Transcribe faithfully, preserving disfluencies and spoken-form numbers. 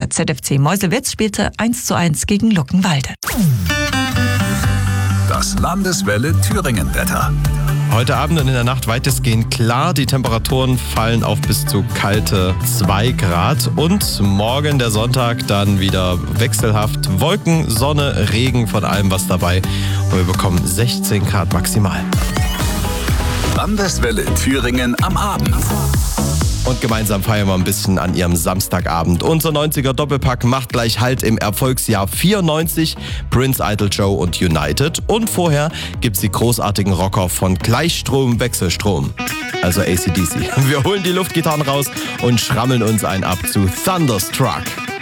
Der Z F C Meuselwitz spielte eins zu eins gegen Luckenwalde. Das Landeswelle Thüringen-Wetter. Heute Abend und in der Nacht weitestgehend klar. Die Temperaturen fallen auf bis zu kalte zwei Grad. Und morgen, der Sonntag, dann wieder wechselhaft. Wolken, Sonne, Regen, von allem was dabei. Und wir bekommen sechzehn Grad maximal. Landeswelle Thüringen am Abend. Und gemeinsam feiern wir ein bisschen an ihrem Samstagabend. Unser neunziger Doppelpack macht gleich Halt im Erfolgsjahr vierundneunzig. Prince, Idle Joe und United. Und vorher gibt's die großartigen Rocker von Gleichstrom, Wechselstrom. Also A C D C. Wir holen die Luftgitarren raus und schrammeln uns einen ab zu Thunderstruck.